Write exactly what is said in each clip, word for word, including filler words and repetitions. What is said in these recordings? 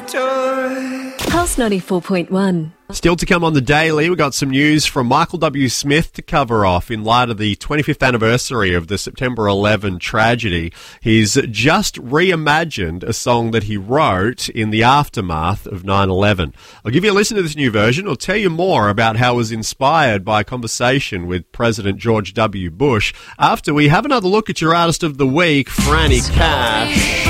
toy. Pulse ninety-four point one. Still to come on the Daily, we've got some news from Michael W. Smith to cover off in light of the twenty-fifth anniversary of the September eleventh tragedy. He's just reimagined a song that he wrote in the aftermath of nine eleven. I'll give you a listen to this new version. I'll tell you more about how it was inspired by a conversation with President George W. Bush after we have another look at your Artist of the Week, Franny Cash.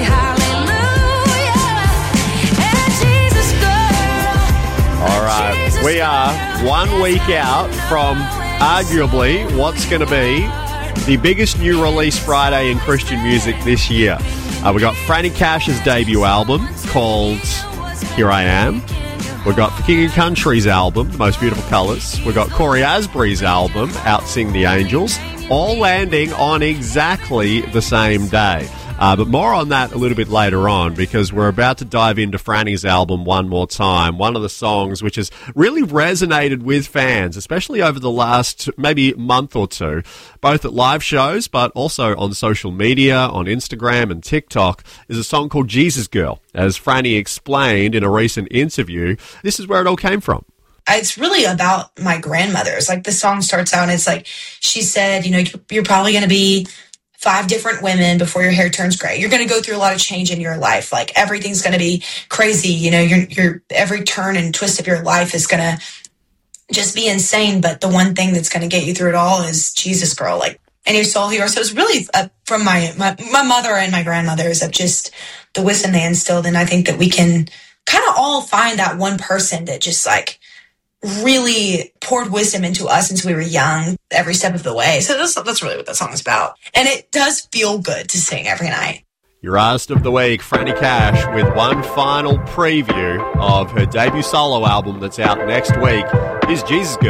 All right, we are one week out from arguably what's going to be the biggest new release Friday in Christian music this year. Uh, we got Franny Cash's debut album called Here I Am. We've got the King of Country's album, The Most Beautiful Colours. We've got Corey Asbury's album, Out Sing the Angels, all landing on exactly the same day. Uh, but more on that a little bit later on, because we're about to dive into Franny's album one more time. One of the songs which has really resonated with fans, especially over the last maybe month or two, both at live shows but also on social media, on Instagram and TikTok, is a song called Jesus Girl. As Franny explained in a recent interview, this is where it all came from. It's really about my grandmothers. Like, the song starts out and it's like, she said, you know, you're probably going to be five different women before your hair turns gray. You're going to go through a lot of change in your life. Like, everything's going to be crazy. You know, your your every turn and twist of your life is going to just be insane. But the one thing that's going to get you through it all is Jesus Girl. Like, and your soul here. So it's really uh, from my, my my mother and my grandmothers of just the wisdom they instilled. And I think that we can kind of all find that one person that just like really poured wisdom into us since we were young every step of the way. So that's, that's really what that song is about. And it does feel good to sing every night. Your Artist of the Week, Franny Cash, with one final preview of her debut solo album that's out next week, is Jesus Girl.